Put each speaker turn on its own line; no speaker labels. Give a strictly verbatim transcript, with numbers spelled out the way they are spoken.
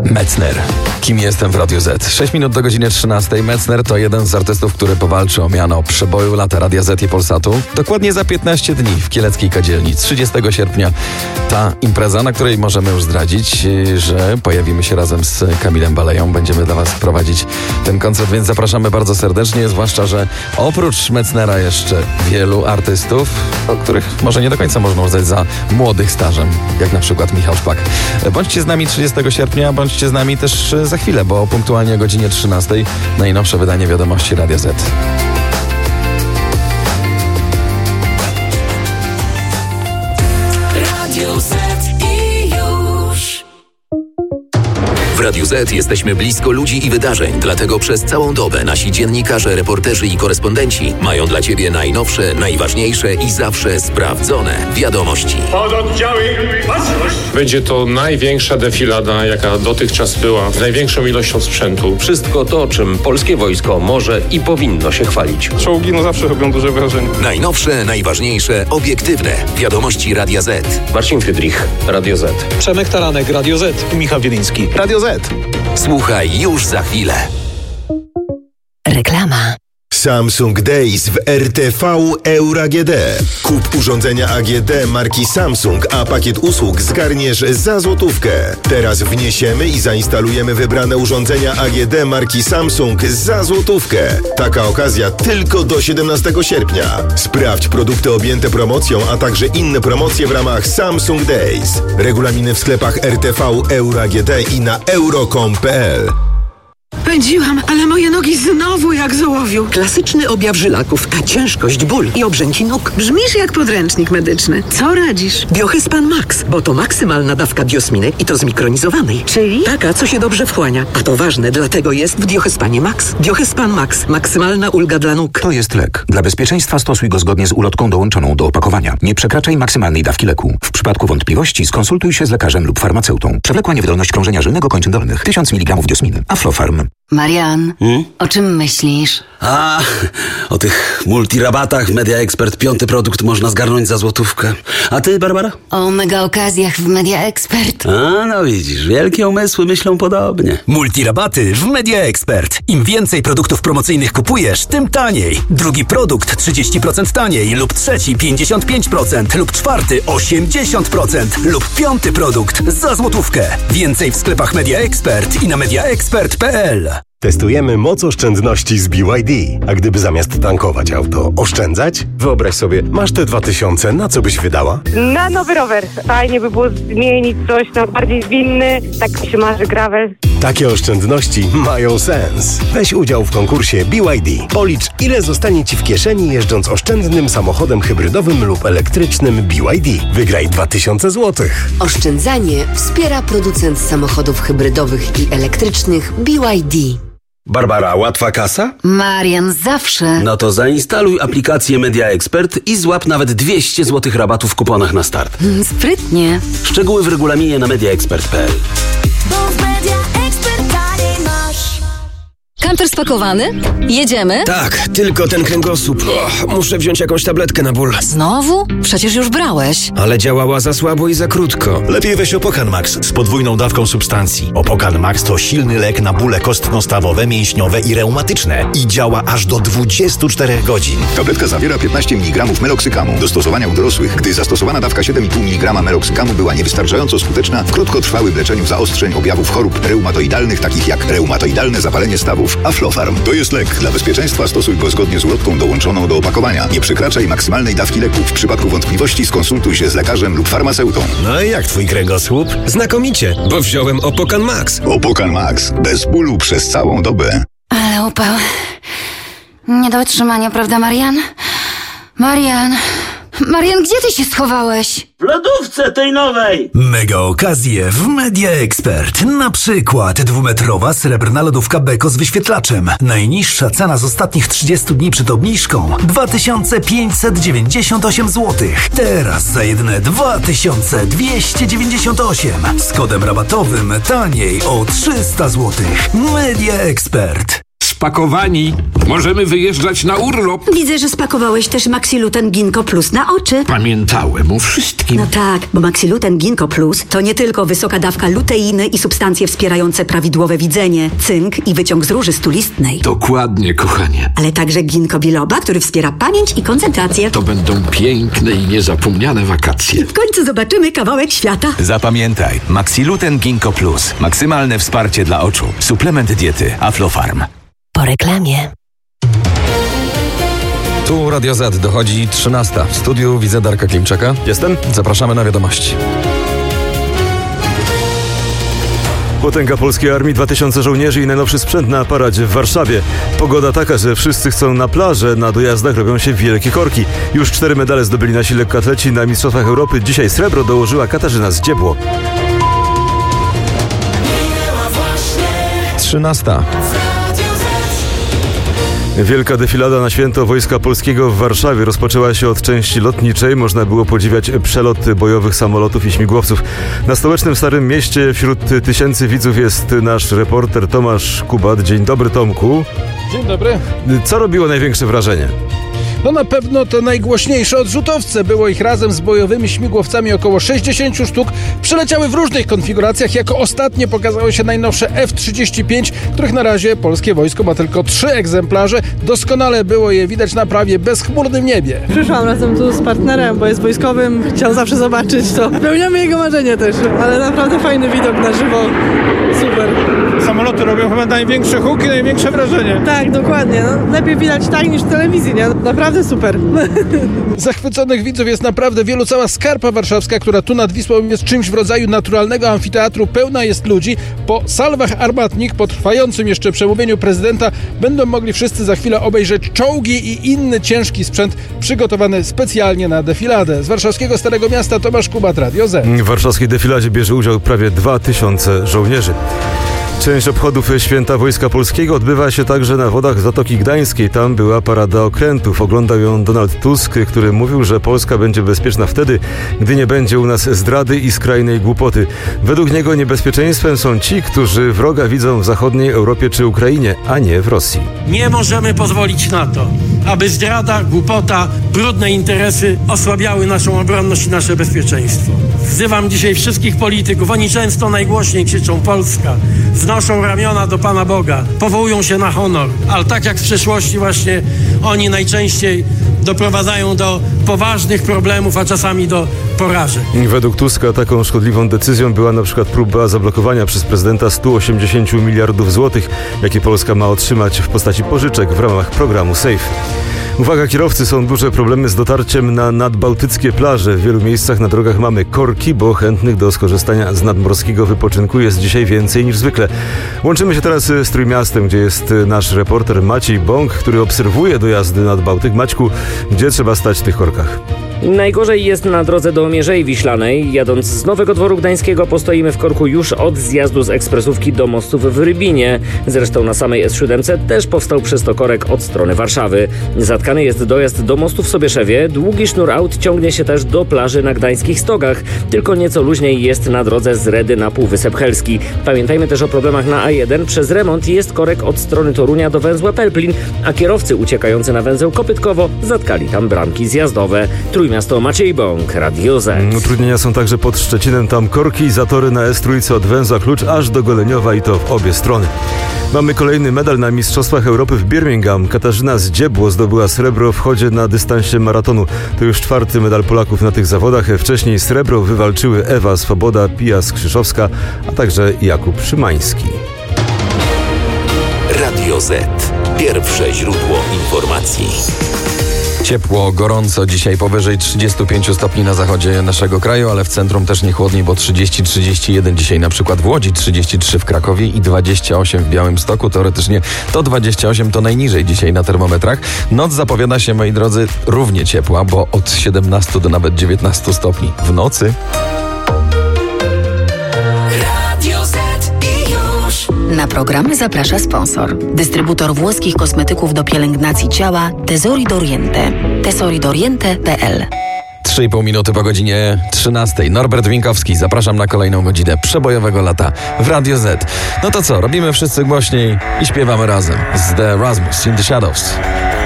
Metzner. Kim jestem w Radiu Z? sześć minut do godziny trzynastej. Metzner to jeden z artystów, który powalczy o miano przeboju lata Radia Z i Polsatu. Dokładnie za piętnaście dni w Kieleckiej Kadzielni. trzydziestego sierpnia ta impreza, na której możemy już zdradzić, że pojawimy się razem z Kamilem Baleją. Będziemy dla Was prowadzić ten koncert, więc zapraszamy bardzo serdecznie, zwłaszcza, że oprócz Metznera jeszcze wielu artystów, o których może nie do końca można uznać za młodych stażem, jak na przykład Michał Szpak. Bądźcie z nami trzydziestego sierpnia, bądźcie z nami też za chwilę, bo punktualnie o godzinie trzynastej najnowsze wydanie wiadomości Radia Z.
Radio Z i już. W Radiu Z jesteśmy blisko ludzi i wydarzeń, dlatego przez całą dobę nasi dziennikarze, reporterzy i korespondenci mają dla Ciebie najnowsze, najważniejsze i zawsze sprawdzone wiadomości.
Pododdziały, baczność!
Będzie to największa defilada, jaka dotychczas była, z największą ilością sprzętu.
Wszystko to, czym polskie wojsko może i powinno się chwalić.
Czołgi no zawsze robią duże wrażenie.
Najnowsze, najważniejsze, obiektywne wiadomości Radia Z.
Marcin Friedrich, Radio Z.
Przemek Taranek, Radio Z.
Michał Wieliński, Radio Z.
Słuchaj już za chwilę.
Reklama.
Samsung Days w R T V Euro A G D. Kup urządzenia A G D marki Samsung, a pakiet usług zgarniesz za złotówkę. Teraz wniesiemy i zainstalujemy wybrane urządzenia A G D marki Samsung za złotówkę. Taka okazja tylko do siedemnastego sierpnia. Sprawdź produkty objęte promocją, a także inne promocje w ramach Samsung Days. Regulaminy w sklepach R T V Euro A G D i na euro kropka com kropka p l.
Pędziłam, ale moje nogi znowu jak z ołowiu.
Klasyczny objaw żylaków, a ciężkość, ból i obrzęki nóg.
Brzmisz jak podręcznik medyczny. Co radzisz?
Biohespan Max, bo to maksymalna dawka biosminy i to zmikronizowanej.
Czyli?
Taka, co się dobrze wchłania. A to ważne, dlatego jest w Biohespanie Max. Biohespan Max. Maksymalna ulga dla nóg.
To jest lek. Dla bezpieczeństwa stosuj go zgodnie z ulotką dołączoną do opakowania. Nie przekraczaj maksymalnej dawki leku. W przypadku wątpliwości skonsultuj się z lekarzem lub farmaceutą. Przewlekła niewydolność krążenia żylnego kończyn dolnych. tysiąc miligramów diosminy. Aflofarm.
Marian, hmm? o czym myślisz?
A, o tych multirabatach w Media Expert. Piąty produkt można zgarnąć za złotówkę. A ty, Barbara?
O mega okazjach w Media Expert.
A, no widzisz, wielkie umysły myślą podobnie.
Multirabaty w Media Expert. Im więcej produktów promocyjnych kupujesz, tym taniej. Drugi produkt trzydzieści procent taniej, lub trzeci pięćdziesiąt pięć procent, lub czwarty osiemdziesiąt procent, lub piąty produkt za złotówkę. Więcej w sklepach Media Expert i na media expert kropka p l.
Testujemy moc oszczędności z B Y D. A gdyby zamiast tankować auto oszczędzać? Wyobraź sobie, masz te dwa tysiące, na co byś wydała?
Na nowy rower. Fajnie by było zmienić coś na bardziej zwinny. Tak mi się marzy gravel.
Takie oszczędności mają sens. Weź udział w konkursie B Y D. Policz, ile zostanie Ci w kieszeni jeżdżąc oszczędnym samochodem hybrydowym lub elektrycznym B Y D. Wygraj dwa tysiące złotych.
Oszczędzanie wspiera producent samochodów hybrydowych i elektrycznych B Y D.
Barbara, łatwa kasa?
Marian, zawsze.
No to zainstaluj aplikację Media Expert i złap nawet dwieście złotych rabatu w kuponach na start.
Sprytnie.
Szczegóły w regulaminie na media expert kropka p l.
Kamper spakowany? Jedziemy?
Tak, tylko ten kręgosłup. Oh, muszę wziąć jakąś tabletkę na ból.
Znowu? Przecież już brałeś.
Ale działała za słabo i za krótko.
Lepiej weź Opokan Max z podwójną dawką substancji. Opokan Max to silny lek na bóle kostno-stawowe, mięśniowe i reumatyczne i działa aż do dwudziestu czterech godzin.
Tabletka zawiera piętnaście miligramów meloksykamu. Do stosowania u dorosłych, gdy zastosowana dawka siedem i pół miligrama meloksykamu była niewystarczająco skuteczna w krótkotrwałym leczeniu zaostrzeń objawów chorób reumatoidalnych, takich jak reumatoidalne zapalenie stawów. Aflofarm to jest lek. Dla bezpieczeństwa stosuj go zgodnie z ulotką dołączoną do opakowania. Nie przekraczaj maksymalnej dawki leku. W przypadku wątpliwości skonsultuj się z lekarzem lub farmaceutą.
No i jak twój kręgosłup?
Znakomicie, bo wziąłem Opokan Max.
Opokan Max. Bez bólu przez całą dobę.
Ale upał. Nie do wytrzymania, prawda, Marian? Marian... Marian, gdzie ty się schowałeś?
W lodówce tej nowej!
Mega okazje w Media Expert. Na przykład dwumetrowa srebrna lodówka Beko z wyświetlaczem. Najniższa cena z ostatnich trzydziestu dni przed obniżką dwa tysiące pięćset dziewięćdziesiąt osiem złotych. Teraz za jedyne dwa tysiące dwieście dziewięćdziesiąt osiem. Z kodem rabatowym taniej o trzysta złotych. Media Expert.
spakowani. Możemy wyjeżdżać na urlop.
Widzę, że spakowałeś też Maxiluten Ginkgo Plus na oczy.
Pamiętałem o wszystkim.
No tak, bo Maxiluten Ginkgo Plus to nie tylko wysoka dawka luteiny i substancje wspierające prawidłowe widzenie, cynk i wyciąg z róży stulistnej.
Dokładnie, kochanie.
Ale także ginkgo biloba, który wspiera pamięć i koncentrację.
To będą piękne i niezapomniane wakacje.
W końcu zobaczymy kawałek świata.
Zapamiętaj, Maxiluten Ginkgo Plus. Maksymalne wsparcie dla oczu. Suplement diety Aflofarm.
Po reklamie.
Tu Radio Z, dochodzi trzynasta. W studiu widzę Darka Klimczaka.
Jestem.
Zapraszamy na wiadomości.
Potęga polskiej armii, dwa tysiące żołnierzy i najnowszy sprzęt na paradzie w Warszawie. Pogoda taka, że wszyscy chcą na plażę, na dojazdach robią się wielkie korki. Już cztery medale zdobyli nasi lekkoatleci na Mistrzostwach Europy. Dzisiaj srebro dołożyła Katarzyna Zdziebło.
trzynasta.
Wielka defilada na święto Wojska Polskiego w Warszawie rozpoczęła się od części lotniczej. Można było podziwiać przelot bojowych samolotów i śmigłowców. Na stołecznym Starym Mieście wśród tysięcy widzów jest nasz reporter Tomasz Kubat. Dzień dobry, Tomku.
Dzień dobry.
Co robiło największe wrażenie?
No na pewno to najgłośniejsze odrzutowce. Było ich razem z bojowymi śmigłowcami około sześćdziesiąt sztuk. Przyleciały w różnych konfiguracjach. Jako ostatnie pokazały się najnowsze F trzydzieści pięć, których na razie polskie wojsko ma tylko trzy egzemplarze. Doskonale było je widać na prawie bezchmurnym niebie.
Przyszłam razem tu z partnerem, bo jest wojskowym. Chciał zawsze zobaczyć to. Spełniamy jego marzenie też, ale naprawdę fajny widok na żywo. Super.
Samoloty robią chyba największe huki, największe wrażenie.
Tak, dokładnie. No, lepiej widać tak niż w telewizji, nie? Naprawdę super.
Zachwyconych widzów jest naprawdę wielu. Cała Skarpa Warszawska, która tu nad Wisłą jest czymś w rodzaju naturalnego amfiteatru, pełna jest ludzi. Po salwach armatnik, po trwającym jeszcze przemówieniu prezydenta, będą mogli wszyscy za chwilę obejrzeć czołgi i inny ciężki sprzęt przygotowany specjalnie na defiladę. Z warszawskiego Starego Miasta Tomasz Kubat, Radio Z.
W warszawskiej defiladzie bierze udział prawie dwa tysiące żołnierzy. Część obchodów Święta Wojska Polskiego odbywa się także na wodach Zatoki Gdańskiej. Tam była parada okrętów. Oglądał ją Donald Tusk, który mówił, że Polska będzie bezpieczna wtedy, gdy nie będzie u nas zdrady i skrajnej głupoty. Według niego niebezpieczeństwem są ci, którzy wroga widzą w zachodniej Europie czy Ukrainie, a nie w Rosji.
Nie możemy pozwolić na to, aby zdrada, głupota, brudne interesy osłabiały naszą obronność i nasze bezpieczeństwo. Wzywam dzisiaj wszystkich polityków. Oni często najgłośniej krzyczą Polska. Znoszą ramiona do Pana Boga, powołują się na honor, ale tak jak w przeszłości właśnie oni najczęściej doprowadzają do poważnych problemów, a czasami do porażek.
Według Tuska taką szkodliwą decyzją była na przykład próba zablokowania przez prezydenta stu osiemdziesięciu miliardów złotych, jakie Polska ma otrzymać w postaci pożyczek w ramach programu SAFE. Uwaga, kierowcy, są duże problemy z dotarciem na nadbałtyckie plaże. W wielu miejscach na drogach mamy korki, bo chętnych do skorzystania z nadmorskiego wypoczynku jest dzisiaj więcej niż zwykle. Łączymy się teraz z Trójmiastem, gdzie jest nasz reporter Maciej Bąk, który obserwuje dojazdy nad Bałtyk. Maćku, gdzie trzeba stać w tych korkach?
Najgorzej jest na drodze do Mierzei Wiślanej. Jadąc z Nowego Dworu Gdańskiego postoimy w korku już od zjazdu z ekspresówki do mostów w Rybinie. Zresztą na samej S siedem też powstał przez to korek od strony Warszawy. Zatkany jest dojazd do mostu w Sobieszewie. Długi sznur aut ciągnie się też do plaży na gdańskich Stogach. Tylko nieco luźniej jest na drodze z Redy na Półwysep Helski. Pamiętajmy też o problemach na A jeden. Przez remont jest korek od strony Torunia do węzła Pelplin, a kierowcy uciekający na węzeł Kopytkowo zatkali tam bramki zjazdowe. Trójmiasto, Maciej Bąk, Radio Z.
Utrudnienia są także pod Szczecinem. Tam korki i zatory na S trzy od węzła Klucz aż do Goleniowa i to w obie strony. Mamy kolejny medal na Mistrzostwach Europy w Birmingham. Katarzyna Zdziebło zdobyła srebro w chodzie na dystansie maratonu. To już czwarty medal Polaków na tych zawodach. Wcześniej srebro wywalczyły Ewa Swoboda, Pia Skrzyszowska, a także Jakub Szymański.
Radio Z. Pierwsze źródło informacji.
Ciepło, gorąco, dzisiaj powyżej trzydziestu pięciu stopni na zachodzie naszego kraju, ale w centrum też nie chłodniej, bo trzydzieści trzydzieści jeden dzisiaj na przykład w Łodzi, trzydzieści trzy w Krakowie i dwadzieścia osiem w Białymstoku. Teoretycznie to dwadzieścia osiem to najniżej dzisiaj na termometrach. Noc zapowiada się, moi drodzy, równie ciepła, bo od siedemnastu do nawet dziewiętnastu stopni. W nocy
Na programy zaprasza sponsor. Dystrybutor włoskich kosmetyków do pielęgnacji ciała Tesori d'Oriente. tesori d'oriente kropka p l
trzy i pół minuty po godzinie trzynastej. Norbert Winkowski, zapraszam na kolejną godzinę przebojowego lata w Radio Z. No to co, robimy wszyscy głośniej i śpiewamy razem z The Rasmus in the Shadows.